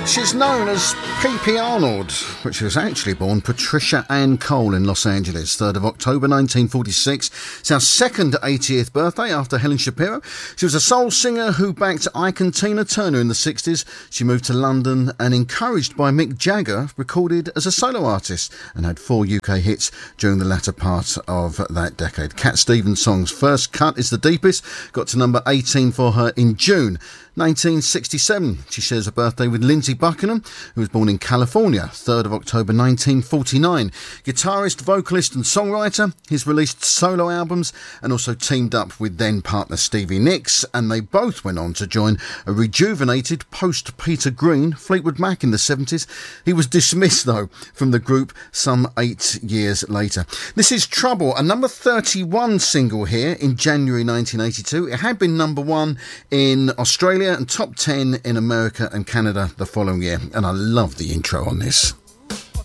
She's known as P.P. Arnold, but she was actually born Patricia Ann Cole in Los Angeles, 3rd of October 1946. It's our second 80th birthday after Helen Shapiro. She was a soul singer who backed Ike and Tina Turner in the 60s. She moved to London and, encouraged by Mick Jagger, recorded as a solo artist and had 4 UK hits during the latter part of that decade. Cat Stevens' song's First Cut is the deepest, got to number 18 for her in June 1967. She shares a birthday with Lindsey Buckingham, who was born in California, 3rd of October 1949. Guitarist, vocalist and songwriter. He's released solo albums and also teamed up with then partner Stevie Nicks, and they both went on to join a rejuvenated post-Peter Green Fleetwood Mac in the 70s. He was dismissed, though, from the group some 8 years later. This is Trouble, a number 31 single here in January 1982. It had been number 1 in Australia and top 10 in America and Canada the following year, and I love the intro on this.